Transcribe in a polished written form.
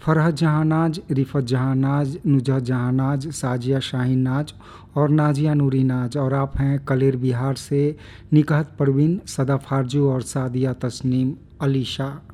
फरहत जहां नाज, रिफ़त जहां नाज, नुजहत जहां नाज, साजिया शाहीन नाज और नाजिया नूरी नाज। और आप हैं कलेर बिहार से निकहत परवीन, सदफ़ हारजू और सादिया तस्नीम अलीशा।